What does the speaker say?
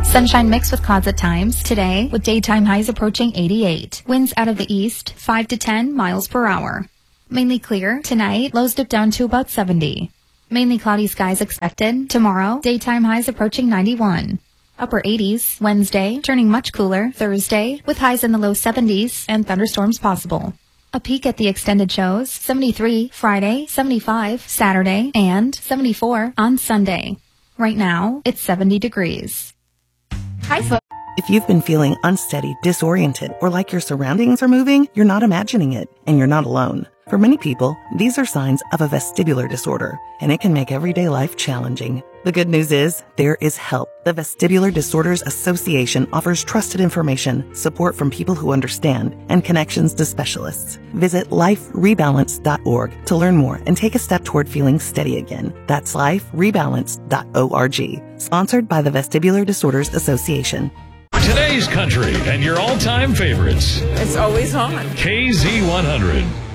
Sunshine mixed with clouds at times today, with daytime highs approaching 88. Winds out of the east, 5 to 10 miles per hour. Mainly clear tonight, lows dip down to about 70. Mainly cloudy skies expected. Tomorrow, daytime highs approaching 91. Upper 80s, Wednesday, turning much cooler, Thursday, with highs in the low 70s and thunderstorms possible. A peek at the extended shows, 73 Friday, 75 Saturday, and 74 on Sunday. Right now, it's 70 degrees. Hi, folks. If you've been feeling unsteady, disoriented, or like your surroundings are moving, you're not imagining it, and you're not alone. For many people, these are signs of a vestibular disorder, and it can make everyday life challenging. The good news is, there is help. The Vestibular Disorders Association offers trusted information, support from people who understand, and connections to specialists. Visit liferebalance.org to learn more and take a step toward feeling steady again. That's liferebalance.org. Sponsored by the Vestibular Disorders Association. Today's country and your all-time favorites. It's always on. KZ100.